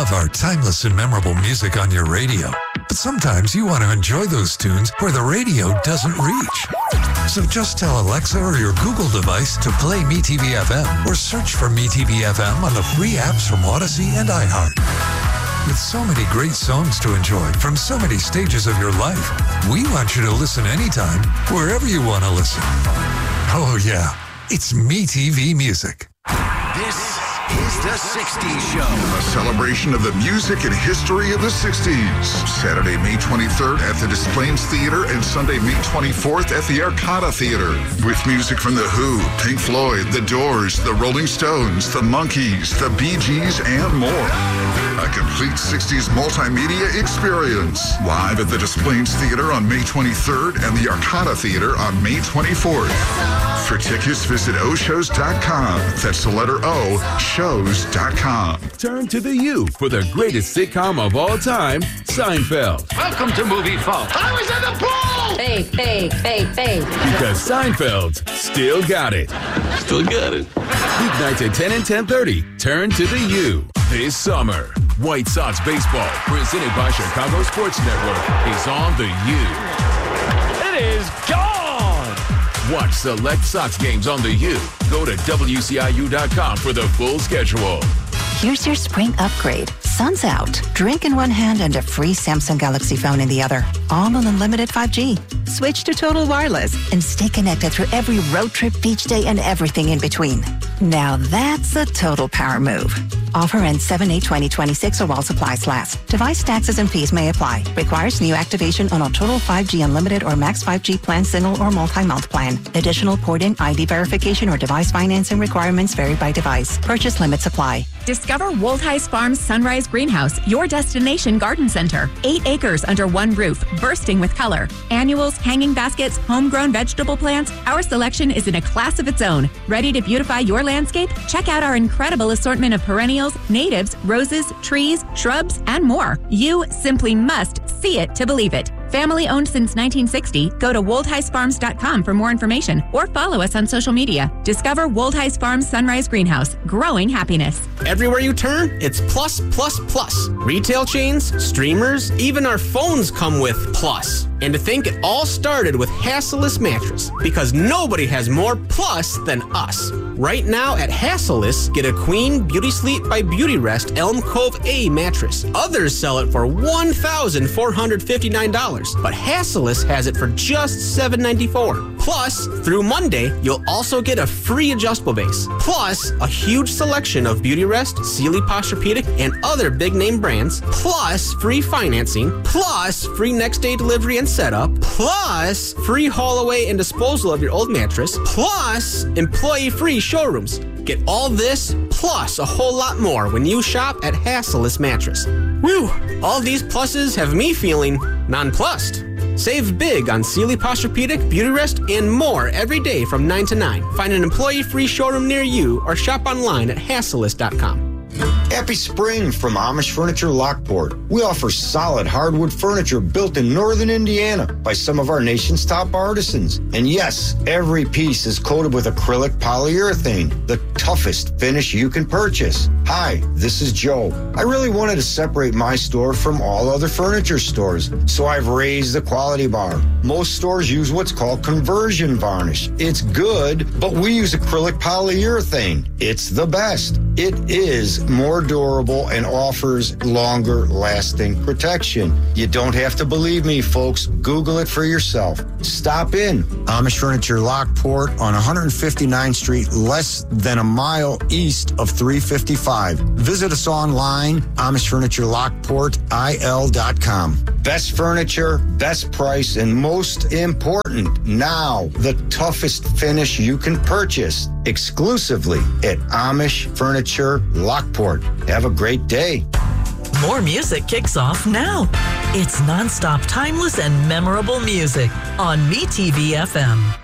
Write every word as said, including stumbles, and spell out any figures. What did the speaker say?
love our timeless and memorable music on your radio. But sometimes you want to enjoy those tunes where the radio doesn't reach. So just tell Alexa or your Google device to play MeTV F M or search for MeTV F M on the free apps from Odyssey and iHeart. With so many great songs to enjoy from so many stages of your life, we want you to listen anytime, wherever you want to listen. Oh yeah, it's MeTV Music. This is the sixties Show. A celebration of the music and history of the sixties. Saturday, May twenty-third at the Des Plaines Theater and Sunday, May twenty-fourth at the Arcada Theater. With music from The Who, Pink Floyd, The Doors, The Rolling Stones, The Monkees, The Bee Gees, and more. A complete sixties multimedia experience. Live at the Des Plaines Theater on May twenty-third and the Arcada Theater on May twenty-fourth. For tickets, visit o shows dot com. That's the letter O, shows dot com. Turn to the U for the greatest sitcom of all time, Seinfeld. Welcome to Movie Fall. I was in the pool! Fake, fake, fake, fake. Because Seinfeld's still got it. Still got it. Weeknights at ten and ten thirty. Turn to the U. This summer, White Sox baseball, presented by Chicago Sports Network, is on the U. It is gone! Watch select Sox games on the U. Go to W C I U dot com for the full schedule. Here's your spring upgrade. Sun's out. Drink in one hand and a free Samsung Galaxy phone in the other. All on unlimited five G. Switch to Total Wireless and stay connected through every road trip, beach day, and everything in between. Now that's a total power move. Offer ends seven eight twenty twenty-six or while supplies last. Device taxes and fees may apply. Requires new activation on a Total five G Unlimited or Max five G plan, single or multi-month plan. Additional port-in I D verification or device financing requirements vary by device. Purchase limits apply. Discover Woldheist Farms Sunrise Greenhouse, your destination garden center. Eight acres under one roof, bursting with color. Annuals, hanging baskets, homegrown vegetable plants. Our selection is in a class of its own. Ready to beautify your landscape? Check out our incredible assortment of perennials, natives, roses, trees, shrubs, and more. You simply must see it to believe it. Family owned since nineteen sixty. Go to woldheist farms dot com for more information or follow us on social media. Discover Woldheist Farms Sunrise Greenhouse, growing happiness. Everywhere you turn, it's plus, plus, plus. Retail chains, streamers, even our phones come with plus. And to think it all started with Hassellus Mattress, because nobody has more plus than us. Right now at Hassellus, get a Queen Beauty Sleep by Beautyrest Elm Cove A mattress. Others sell it for one thousand four hundred fifty-nine dollars, but Hassellus has it for just seven hundred ninety-four dollars. Plus, through Monday, you'll also get a free adjustable base. Plus, a huge selection of Beautyrest, Sealy Posturepedic, and other big-name brands. Plus, free financing. Plus, free next-day delivery and setup. Plus, free haul away and disposal of your old mattress. Plus, employee-free showrooms. Get all this, plus a whole lot more when you shop at Hassellus Mattress. Whew! All these pluses have me feeling nonplussed. Save big on Sealy Posturepedic, Beautyrest, and more every day from nine to nine. Find an employee-free showroom near you or shop online at hassellus dot com. Happy spring from Amish Furniture Lockport. We offer solid hardwood furniture built in northern Indiana by some of our nation's top artisans. And yes, every piece is coated with acrylic polyurethane, the toughest finish you can purchase. Hi, this is Joe. I really wanted to separate my store from all other furniture stores, so I've raised the quality bar. Most stores use what's called conversion varnish. It's good, but we use acrylic polyurethane. It's the best. It is more durable and offers longer lasting protection. You don't have to believe me, folks. Google it for yourself. Stop in. Amish Furniture Lockport on one fifty-ninth Street, less than a mile east of three fifty-five. Visit us online, Amish Furniture Lockport I L dot com. Best furniture, best price, and most important, now the toughest finish you can purchase exclusively at Amish Furniture Lockport. Have a great day. More music kicks off now. It's nonstop, timeless, and memorable music on MeTV F M.